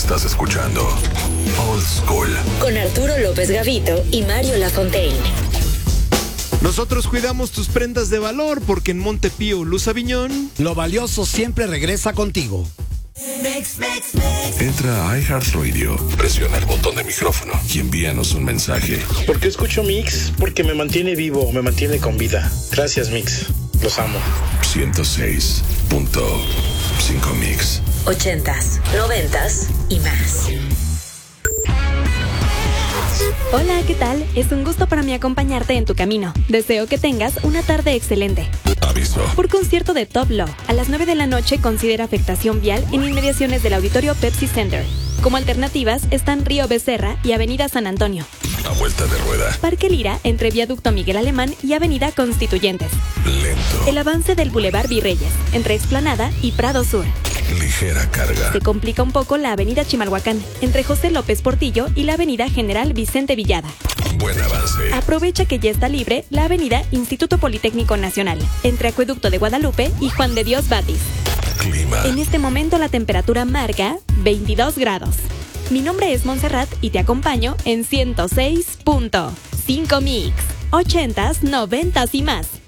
Estás escuchando Old School con Arturo López Gavito y Mario Lafontaine. Nosotros cuidamos tus prendas de valor porque en Montepío, Luz Aviñón, lo valioso siempre regresa contigo. Entra a iHeartRadio, presiona el botón de micrófono y envíanos un mensaje. ¿Por qué escucho Mix? Porque me mantiene vivo, me mantiene con vida. Gracias, Mix. Los amo. 106.5 Mix. 80s, 90s y más. Hola, ¿qué tal? Es un gusto para mí acompañarte en tu camino. Deseo que tengas una tarde excelente. Aviso. Por concierto de Top Law, a las 9 de la noche considera afectación vial en inmediaciones del auditorio Pepsi Center. Como alternativas están Río Becerra y Avenida San Antonio. A vuelta de rueda. Parque Lira entre Viaducto Miguel Alemán y Avenida Constituyentes. Lento. El avance del Boulevard Virreyes entre Explanada y Prado Sur. Ligera carga. Se complica un poco la Avenida Chimalhuacán entre José López Portillo y la Avenida General Vicente Villada. Buen avance. Aprovecha que ya está libre la Avenida Instituto Politécnico Nacional entre Acueducto de Guadalupe y Juan de Dios Batis. Clima. En este momento la temperatura marca 22 grados. Mi nombre es Montserrat y te acompaño en 106.5 Mix. 80s, 90s y más.